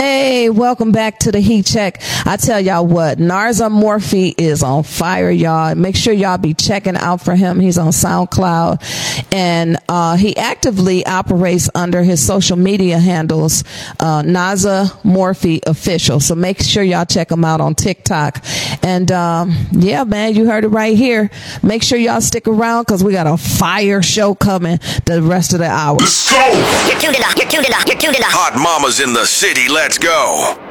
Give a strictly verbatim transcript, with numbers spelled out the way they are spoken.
Hey, welcome back to the Heat Check. I tell y'all what, Narza Morphe is on fire, y'all. Make sure y'all be checking out for him. He's on SoundCloud, and uh he actively operates under his social media handles, uh Narza Morphe Official. So make sure y'all check him out on TikTok. And um yeah, man, you heard it right here. Make sure y'all stick around because we got a fire show coming the rest of the hour. Let's go! You're tuned in up. You're tuned in up. You're tuned in up. Hot mamas in the city. Let's go.